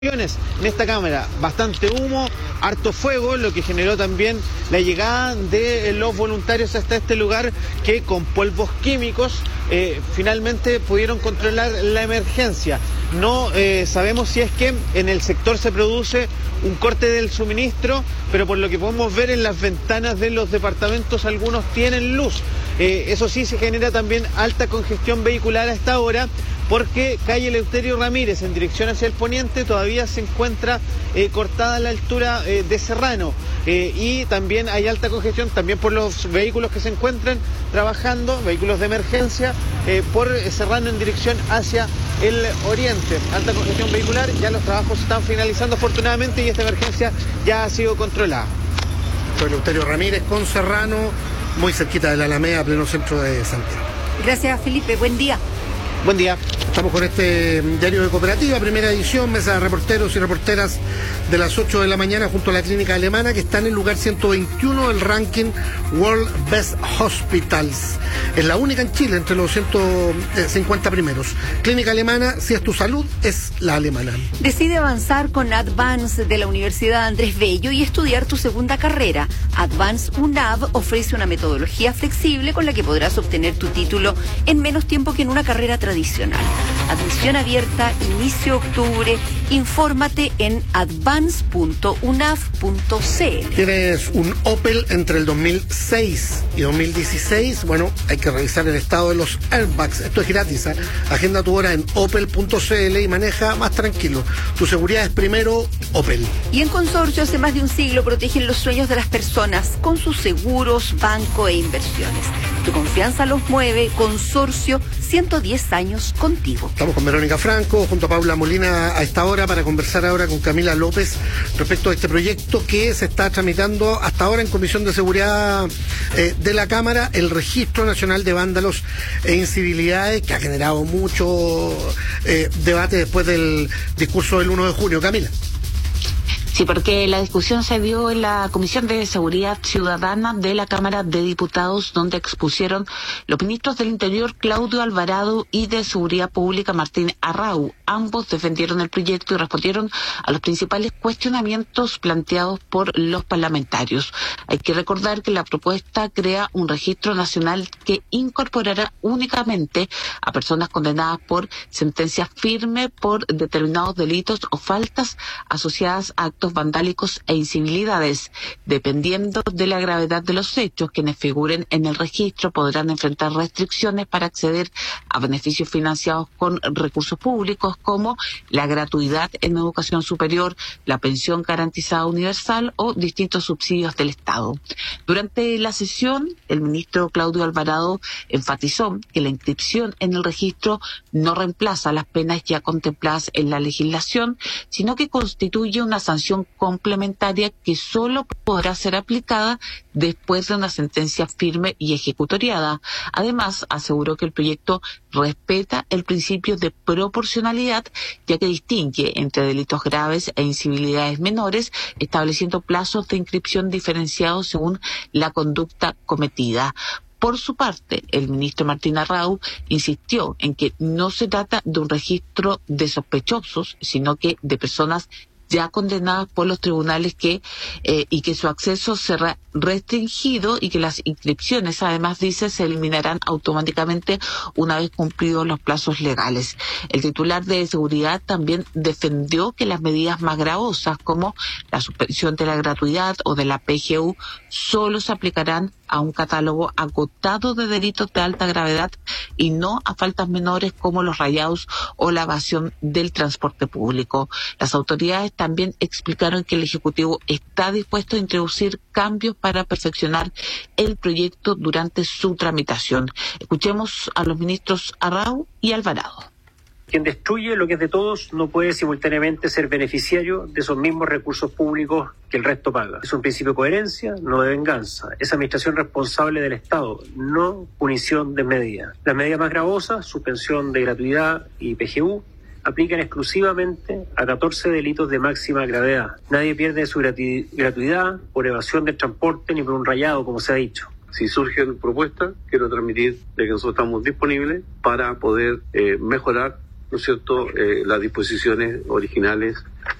En esta cámara, bastante humo, harto fuego, lo que generó también la llegada de los voluntarios hasta este lugar que con polvos químicos finalmente pudieron controlar la emergencia. No sabemos si es que en el sector se produce un corte del suministro, pero por lo que podemos ver en las ventanas de los departamentos algunos tienen luz. Eso sí, se genera también alta congestión vehicular a esta hora, porque calle Eleuterio Ramírez en dirección hacia el poniente todavía se encuentra cortada a la altura de Serrano, y también hay alta congestión también por los vehículos que se encuentran trabajando, vehículos de emergencia, por Serrano en dirección hacia el oriente. Alta congestión vehicular, ya los trabajos están finalizando afortunadamente y esta emergencia ya ha sido controlada. Eleuterio Ramírez con Serrano, muy cerquita de la Alameda, pleno centro de Santiago. Gracias, Felipe, buen día. Buen día. Estamos con este diario de Cooperativa, primera edición, mesa de reporteros y reporteras de las 8 de la mañana junto a la Clínica Alemana, que está en el lugar 121 del ranking World Best Hospitals. Es la única en Chile entre los 150 primeros. Clínica Alemana, si es tu salud, es la alemana. Decide avanzar con Advance de la Universidad Andrés Bello y estudiar tu segunda carrera. Advance UNAV ofrece una metodología flexible con la que podrás obtener tu título en menos tiempo que en una carrera tradicional. Admisión abierta, inicio octubre. Infórmate en advance.unav.cl. ¿Tienes un Opel entre el 2006 y 2016? Bueno, hay que revisar el estado de los airbags. Esto es gratis, ¿eh? Agenda tu hora en opel.cl y maneja más tranquilo. Tu seguridad es primero, Opel. Y en Consorcio, hace más de un siglo, protegen los sueños de las personas con sus seguros, banco e inversiones. Tu confianza los mueve. Consorcio, 110 años contigo. Estamos con Verónica Franco, junto a Paula Molina a esta hora, para conversar ahora con Camila López respecto a este proyecto que se está tramitando hasta ahora en Comisión de Seguridad de la Cámara, el Registro Nacional de Vándalos e Incivilidades, que ha generado mucho debate después del discurso del 1 de junio. Camila. Sí, porque la discusión se dio en la Comisión de Seguridad Ciudadana de la Cámara de Diputados, donde expusieron los ministros del Interior, Claudio Alvarado, y de Seguridad Pública, Martín Arrau. Ambos defendieron el proyecto y respondieron a los principales cuestionamientos planteados por los parlamentarios. Hay que recordar que la propuesta crea un registro nacional que incorporará únicamente a personas condenadas por sentencia firme por determinados delitos o faltas asociadas a actos vandálicos e incivilidades. Dependiendo de la gravedad de los hechos, quienes figuren en el registro podrán enfrentar restricciones para acceder a beneficios financiados con recursos públicos, como la gratuidad en educación superior, la pensión garantizada universal o distintos subsidios del Estado. Durante la sesión, el ministro Claudio Alvarado enfatizó que la inscripción en el registro no reemplaza las penas ya contempladas en la legislación, sino que constituye una sanción complementaria que solo podrá ser aplicada después de una sentencia firme y ejecutoriada. Además, aseguró que el proyecto respeta el principio de proporcionalidad, ya que distingue entre delitos graves e incivilidades menores, estableciendo plazos de inscripción diferenciados según la conducta cometida. Por su parte, el ministro Martín Arrau insistió en que no se trata de un registro de sospechosos, sino que de personas ya condenadas por los tribunales y que su acceso será restringido y que las inscripciones, además, dice, se eliminarán automáticamente una vez cumplidos los plazos legales. El titular de Seguridad también defendió que las medidas más gravosas, como la suspensión de la gratuidad o de la PGU, solo se aplicarán a un catálogo agotado de delitos de alta gravedad y no a faltas menores como los rayados o la evasión del transporte público. Las autoridades también explicaron que el Ejecutivo está dispuesto a introducir cambios para perfeccionar el proyecto durante su tramitación. Escuchemos a los ministros Arrau y Alvarado. Quien destruye lo que es de todos no puede simultáneamente ser beneficiario de esos mismos recursos públicos que el resto paga. Es un principio de coherencia, no de venganza. Es administración responsable del Estado, no punición desmedida. Las medidas más gravosas, suspensión de gratuidad y PGU, aplican exclusivamente a 14 delitos de máxima gravedad. Nadie pierde su gratuidad por evasión del transporte ni por un rayado, como se ha dicho. Si surgen propuestas, quiero transmitir de que nosotros estamos disponibles para poder mejorar ¿no es cierto?, las disposiciones originales